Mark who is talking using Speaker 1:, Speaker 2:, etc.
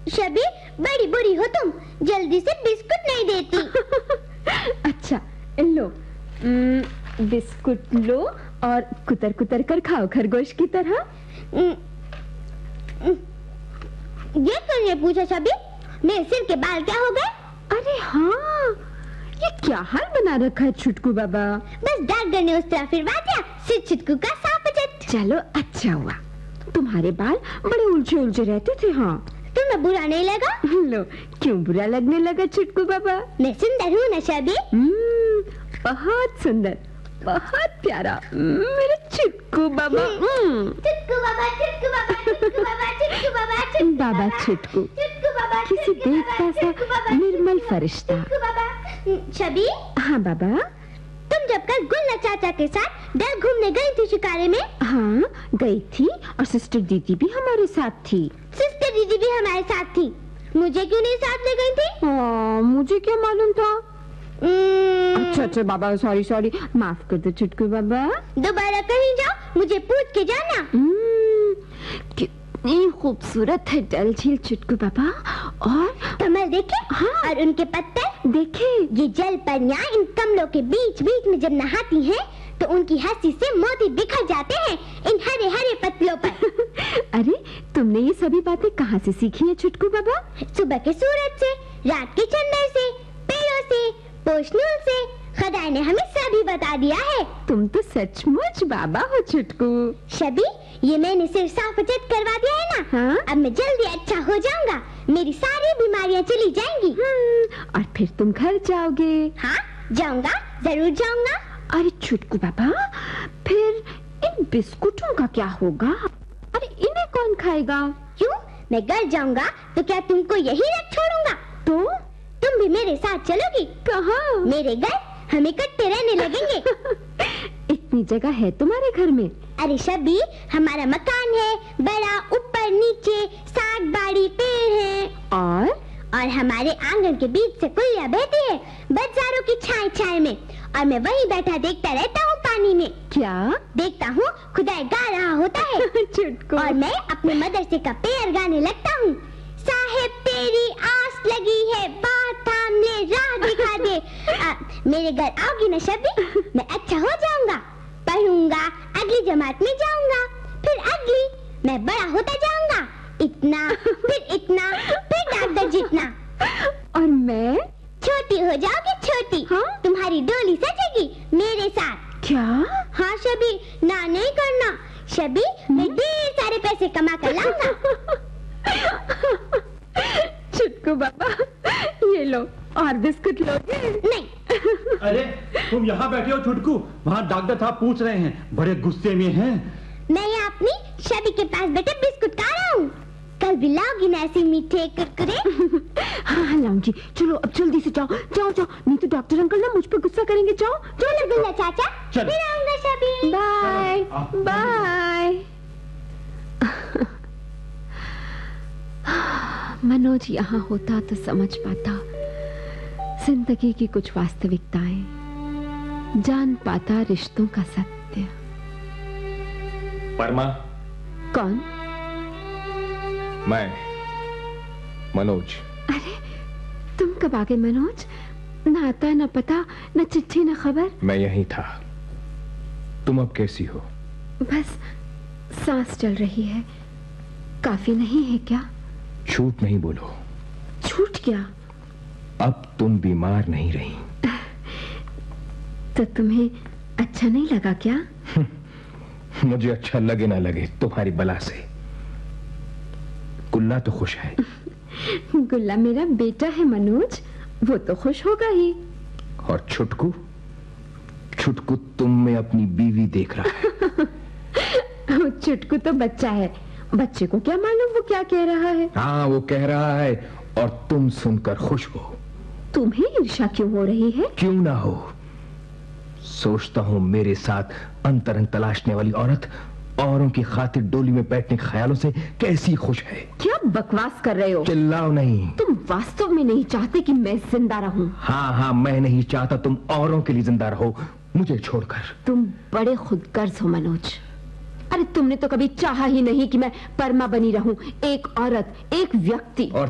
Speaker 1: शबी, बड़ी बुरी हो तुम, जल्दी से बिस्कुट नहीं देती।
Speaker 2: अच्छा लो, बिस्कुट लो और कुतर कुतर कर खाओ खरगोश की तरह।
Speaker 1: ये तुमने पूछा शबी, मेरे सिर के बाल क्या हो गए?
Speaker 2: अरे हाँ, ये क्या हाल बना रखा है छुटकू बाबा?
Speaker 1: बस डॉक्टर ने उस तरह फिरवा दिया, सिर छुटकू का साफ।
Speaker 2: चलो अच्छा हुआ, तुम्हारे बाल बड़े उलझे उलझे रहते थे। हाँ,
Speaker 1: तुम्हें बुरा नहीं लगा?
Speaker 2: लो, क्यों बुरा लगने लगा छुटकू बाबा?
Speaker 1: मैं सुंदर हूँ ना शबी?
Speaker 2: बहुत सुंदर, बहुत प्यारा मेरे छुटकू बाबा।
Speaker 1: छुटकू बाबा, छुटकू बाबा, छुटकू बाबा, छुटकू बाबा,
Speaker 2: बाबा छुटकू, किसी देवता सा निर्मल फरिश्ता।
Speaker 1: शबी।
Speaker 2: हाँ बाबा।
Speaker 1: तुम जब कल गुल्ला चाचा के साथ डल घूमने गई थी शिकारे में?
Speaker 2: हाँ गई थी, और सिस्टर दीदी भी हमारे साथ थी।
Speaker 1: सिस्टर दीदी भी हमारे साथ थी, मुझे क्यों नहीं साथ ले गई थी?
Speaker 2: मुझे क्या मालूम था। अच्छा बाबा, सॉरी, माफ कर दो छुटकू बाबा।
Speaker 1: दोबारा कहीं जाओ, मुझे पूछ के जाना।
Speaker 2: कितनी खूबसूरत है डल झील छुटकू बाबा। और
Speaker 1: कमल देखे?
Speaker 2: हाँ।
Speaker 1: और उनके पत्थर
Speaker 2: देखे?
Speaker 1: ये जल परियां इन कमलों के बीच बीच में जब नहाती हैं, तो उनकी हंसी से मोती बिखर जाते हैं इन हरे हरे पत्तलों पर।
Speaker 2: अरे तुमने ये सभी बातें कहाँ से सीखी है छुटकू बाबा?
Speaker 1: सुबह के सूरज से, रात के चंदर से, पेड़ों से, पोषणों से। खुदा ने हमें सभी बता दिया है।
Speaker 2: तुम तो सचमुच बाबा हो छुटकू।
Speaker 1: शबी, ये मैंने सिर साफ करवा दिया है ना।
Speaker 2: हाँ?
Speaker 1: अब मैं जल्दी अच्छा हो जाऊंगा, मेरी सारी बीमारियां चली जाएंगी।
Speaker 2: और फिर तुम घर जाओगे?
Speaker 1: हाँ जाऊंगा, जरूर जाऊंगा।
Speaker 2: अरे छुटकू बाबा, फिर इन बिस्कुटों का क्या होगा? अरे इन्हें कौन खाएगा?
Speaker 1: क्यों, मैं घर जाऊंगा तो क्या तुमको यही रख छोड़ूंगा?
Speaker 2: तो
Speaker 1: तुम भी मेरे साथ चलोगी?
Speaker 2: कहाँ?
Speaker 1: मेरे घर, हम इकट्ठे रहने लगेंगे।
Speaker 2: इतनी जगह है तुम्हारे घर में?
Speaker 1: अरे शबी, हमारा मकान है बड़ा, ऊपर नीचे साग बाड़ी पेड़ है। और हमारे आंगन के बीच से कुलिया बहती है बाजारों की छाए छाए में, और मैं वहीं बैठा देखता रहता हूँ पानी में।
Speaker 2: क्या
Speaker 1: देखता हूँ? खुदाई गा रहा होता है।
Speaker 2: छुटकू।
Speaker 1: और मैं अपने मदरसे का पेड़ गाने लगता हूँ। साहेब तेरी आस लगी है, बात थाम ले, राह दिखा दे। मेरे घर आओगी ना शबी? मैं अच्छा हो जाऊंगा, पढ़ूंगा, अगली जमात में जाऊंगा, फिर अगली, मैं बड़ा होता जाऊंगा, इतना फिर इतना, फिर डॉक्टर जितना।
Speaker 2: और मैं?
Speaker 1: छोटी हो जाओगी, छोटी।
Speaker 2: हाँ?
Speaker 1: तुम्हारी डोली सजेगी मेरे साथ।
Speaker 2: क्या?
Speaker 1: हाँ शबी, ना नहीं करना शबी, मैं ढेर सारे पैसे कमा कर लाऊंगा।
Speaker 2: छुटकू बाबा, ये लो, और बिस्कुट लोगे?
Speaker 1: नहीं।
Speaker 3: अरे तुम यहाँ बैठे हो छुटकू, वहाँ डॉक्टर साहब पूछ रहे हैं, बड़े गुस्से में हैं।
Speaker 1: मैं यहाँ अपनी शबी के पास बैठे बिस्कुट खा रहा हूँ। कल भी लाओगी ना ऐसे मीठे कुरकुरे?
Speaker 2: हाँ लाऊंगी। चलो अब जल्दी से जाओ, नहीं तो डॉक्टर अंकल ना मुझ पर गुस्सा करेंगे। जाओ।
Speaker 1: गुल्ला चाचा, फिर आऊंगा शबी।
Speaker 2: Bye bye. मनोज यहाँ होता तो समझ पाता जिंदगी की कुछ वास्तविकताएं, जान पाता रिश्तों का सत्य।
Speaker 4: परमा।
Speaker 2: कौन?
Speaker 4: मैं मनोज।
Speaker 2: अरे तुम कब आ गए मनोज? ना आता ना पता, ना चिट्ठी ना खबर।
Speaker 4: मैं यहीं था। तुम अब कैसी हो?
Speaker 2: बस सांस चल रही है। काफी नहीं है क्या?
Speaker 4: झूठ नहीं बोलो।
Speaker 2: झूठ क्या?
Speaker 4: अब तुम बीमार नहीं रही।
Speaker 2: तो तुम्हें अच्छा नहीं लगा क्या?
Speaker 4: मुझे अच्छा लगे ना लगे तुम्हारी बला से। गुल्ला तो खुश है।
Speaker 2: गुल्ला मेरा बेटा है मनोज, वो तो खुश होगा ही।
Speaker 4: और छुटकू? छुटकू तुम में अपनी बीवी देख रहा है।
Speaker 2: छुटकू तो बच्चा है, बच्चे को क्या मालूम वो क्या कह रहा है।
Speaker 4: हाँ वो कह रहा है, और तुम सुनकर खुश हो।
Speaker 2: तुम्हें ईर्ष्या क्यों हो रही है?
Speaker 4: क्यों ना हो। सोचता हूँ मेरे साथ अंतरंग तलाशने वाली औरत औरों की खातिर डोली में बैठने के ख्यालों से कैसी खुश है।
Speaker 2: क्या बकवास कर रहे हो?
Speaker 4: चिल्लाओ नहीं।
Speaker 2: तुम वास्तव में नहीं चाहते कि मैं जिंदा रहूं?
Speaker 4: हाँ मैं नहीं चाहता तुम औरों के लिए जिंदा रहो, मुझे छोड़कर।
Speaker 2: तुम बड़े खुदगर्ज हो मनोज। अरे तुमने तो कभी चाहा ही नहीं कि मैं परमा बनी रहूं, एक औरत, एक व्यक्ति।
Speaker 4: और